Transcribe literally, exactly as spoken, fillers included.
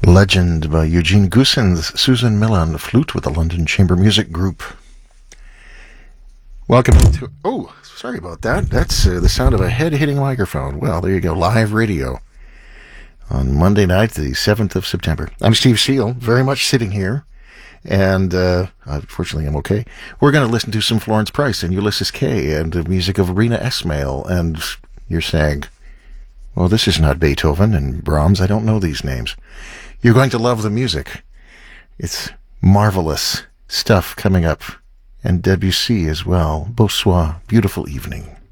Legend by Eugene Goossens, Susan Miller on the flute with the London Chamber Music Group. Welcome to... Oh, sorry about that. That's uh, the sound of a head hitting a microphone. Well, there you go. Live radio on Monday night, the seventh of September. I'm Steve Seal, very much sitting here, and uh, unfortunately I'm okay. We're going to listen to some Florence Price and Ulysses Kay and the music of Rena Esmail, and you're saying, well, this is not Beethoven and Brahms. I don't know these names. You're going to love the music. It's marvelous stuff coming up. And Debussy as well. Bonsoir. Beautiful evening.